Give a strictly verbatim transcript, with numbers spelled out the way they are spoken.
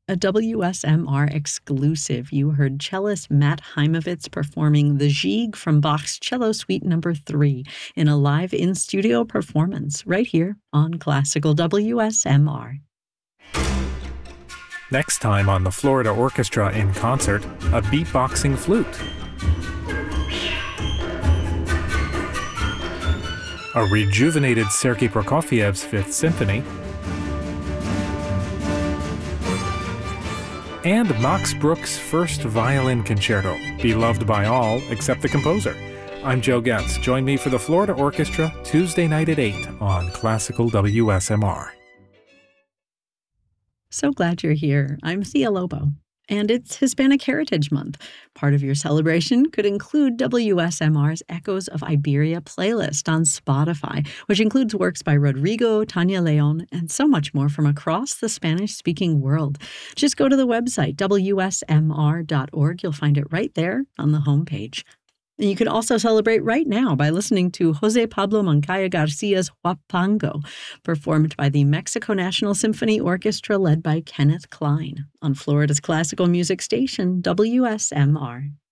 A W S M R exclusive. You heard cellist Matt Heimovitz performing the Gigue from Bach's Cello Suite Number three in a live in-studio performance right here on Classical W S M R. Next time on the Florida Orchestra in Concert, a beatboxing flute. A rejuvenated Sergei Prokofiev's Fifth Symphony. And Max Bruch's first violin concerto, beloved by all except the composer. I'm Joe Getz. Join me for the Florida Orchestra Tuesday night at eight on Classical W S M R. So glad you're here. I'm Thea Lobo, and it's Hispanic Heritage Month. Part of your celebration could include W S M R's Echoes of Iberia playlist on Spotify, which includes works by Rodrigo, Tania Leon, and so much more from across the Spanish-speaking world. Just go to the website, W S M R dot org. You'll find it right there on the homepage. And you can also celebrate right now by listening to Jose Pablo Moncaya Garcia's Huapango, performed by the Mexico National Symphony Orchestra led by Kenneth Klein on Florida's classical music station, W S M R.